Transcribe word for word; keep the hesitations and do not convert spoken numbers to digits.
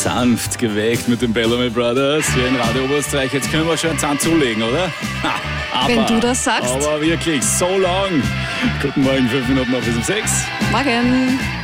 Sanft geweckt mit den Bellamy Brothers hier in Radio Oberösterreich. Jetzt können wir schon einen Zahn zulegen, oder? Aber, wenn du das sagst. Aber wirklich, so lang. Guten Morgen, fünf Minuten auf bis um sechs. Morgen.